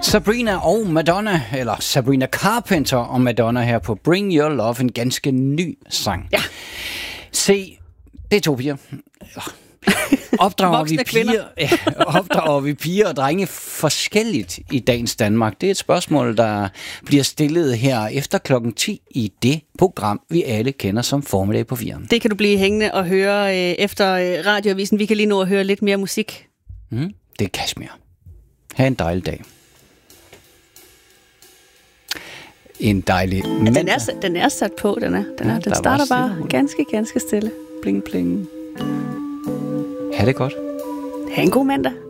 Sabrina og Madonna, eller Sabrina Carpenter og Madonna her på Bring Your Love, en ganske ny sang. Ja. Se, det er to piger. Opdrager vi piger og drenge forskelligt i dagens Danmark? Det er et spørgsmål, der bliver stillet her efter 10:00 i det program, vi alle kender som Formiddag på 4. Det kan du blive hængende og høre efter radioavisen. Vi kan lige nå at høre lidt mere musik. Det er Kashmir. Ha' en dejlig dag. En dejlig mandag. Den er sat på, den starter bare ganske stille. Bling, bling. Ha' det godt. Ha' en god mandag.